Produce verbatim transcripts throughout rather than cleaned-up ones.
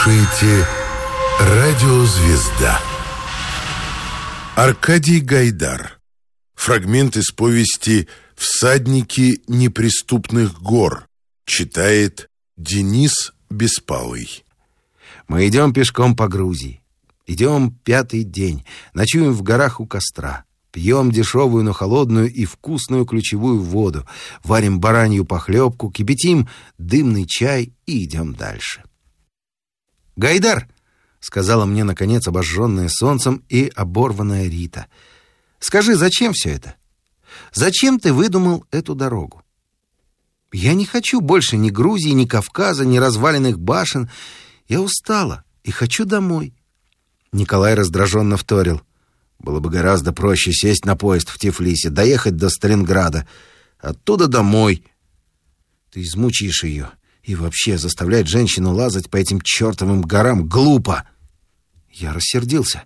слушаете «Радиозвезда». Аркадий Гайдар. Фрагмент из повести «Всадники неприступных гор». Читает Денис Беспалый. Мы идем пешком по Грузии. Идем пятый день. Ночуем в горах у костра. Пьем дешевую, но холодную и вкусную ключевую воду. Варим баранью похлебку, кипятим дымный чай и идем дальше. «Гайдар!» — сказала мне, наконец, обожженная солнцем и оборванная Рита. «Скажи, зачем все это? Зачем ты выдумал эту дорогу? Я не хочу больше ни Грузии, ни Кавказа, ни разваленных башен. Я устала и хочу домой». Николай раздраженно вторил. «Было бы гораздо проще сесть на поезд в Тифлисе, доехать до Сталинграда, оттуда домой. Ты измучаешь ее, и вообще заставлять женщину лазать по этим чертовым горам глупо». Я рассердился.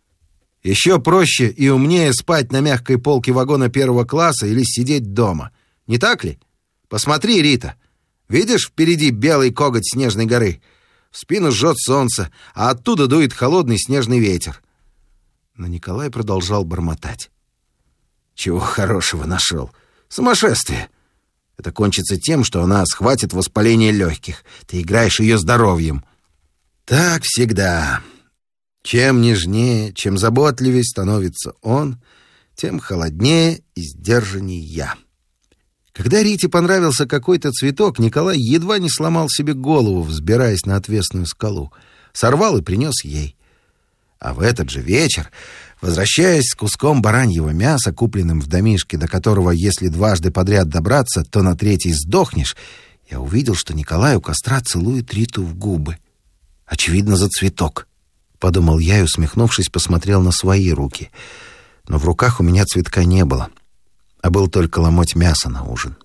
«Еще проще и умнее спать на мягкой полке вагона первого класса или сидеть дома. Не так ли? Посмотри, Рита. Видишь впереди белый коготь Снежной горы? В спину жжет солнце, а оттуда дует холодный снежный ветер». Но Николай продолжал бормотать. «Чего хорошего нашел? Сумасшествие. Это кончится тем, что она схватит воспаление легких. Ты играешь ее здоровьем». Так всегда. Чем нежнее, чем заботливее становится он, тем холоднее и сдержаннее я. Когда Рите понравился какой-то цветок, Николай едва не сломал себе голову, взбираясь на отвесную скалу. Сорвал и принес ей. А в этот же вечер, возвращаясь с куском бараньего мяса, купленным в домишке, до которого, если дважды подряд добраться, то на третий сдохнешь, я увидел, что Николай у костра целует Риту в губы. «Очевидно, за цветок», — подумал я и, усмехнувшись, посмотрел на свои руки. Но в руках у меня цветка не было, а был только ломоть мяса на ужин.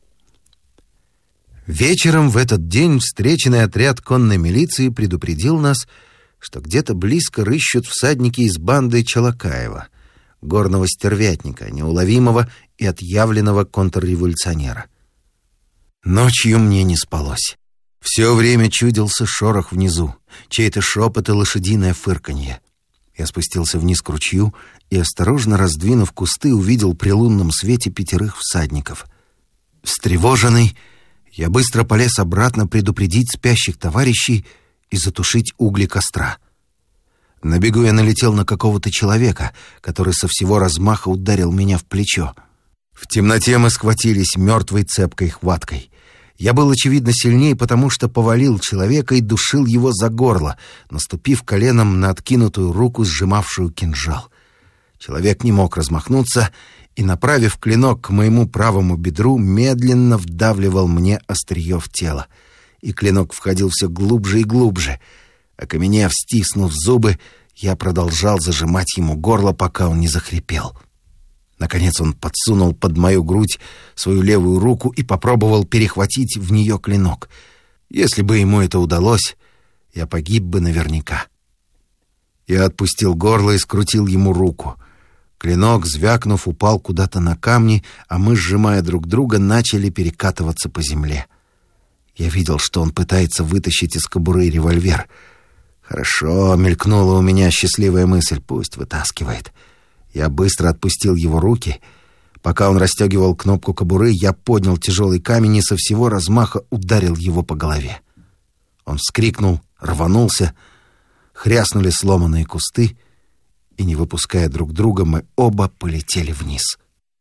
Вечером в этот день встреченный отряд конной милиции предупредил нас, что где-то близко рыщут всадники из банды Чалакаева, горного стервятника, неуловимого и отъявленного контрреволюционера. Ночью мне не спалось. Все время чудился шорох внизу, чей-то шепот и лошадиное фырканье. Я спустился вниз к ручью и, осторожно раздвинув кусты, увидел при лунном свете пятерых всадников. Встревоженный, я быстро полез обратно предупредить спящих товарищей и затушить угли костра. На бегу я налетел на какого-то человека, который со всего размаха ударил меня в плечо. В темноте мы схватились мертвой цепкой хваткой. Я был, очевидно, сильнее, потому что повалил человека и душил его за горло, наступив коленом на откинутую руку, сжимавшую кинжал. Человек не мог размахнуться и, направив клинок к моему правому бедру, медленно вдавливал мне острие в тело. И клинок входил все глубже и глубже. Окаменев, стиснув зубы, я продолжал зажимать ему горло, пока он не захрипел. Наконец он подсунул под мою грудь свою левую руку и попробовал перехватить в нее клинок. Если бы ему это удалось, я погиб бы наверняка. Я отпустил горло и скрутил ему руку. Клинок, звякнув, упал куда-то на камни, а мы, сжимая друг друга, начали перекатываться по земле. Я видел, что он пытается вытащить из кобуры револьвер. «Хорошо», — мелькнула у меня счастливая мысль, — «пусть вытаскивает». Я быстро отпустил его руки. Пока он расстегивал кнопку кобуры, я поднял тяжелый камень и со всего размаха ударил его по голове. Он вскрикнул, рванулся, хряснули сломанные кусты, и, не выпуская друг друга, мы оба полетели вниз.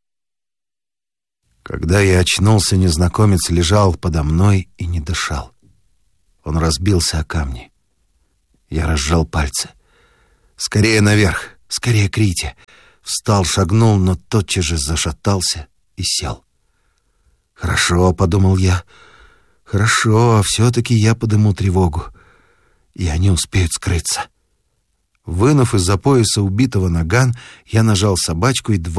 Когда я очнулся, незнакомец лежал подо мной и не дышал. Он разбился о камни. Я разжал пальцы. «Скорее наверх! Скорее к Рите!» Встал, шагнул, но тотчас же зашатался и сел. «Хорошо», — подумал я. «Хорошо, все-таки я подыму тревогу, и они успеют скрыться». Вынув из-за пояса убитого наган, я нажал собачку, и два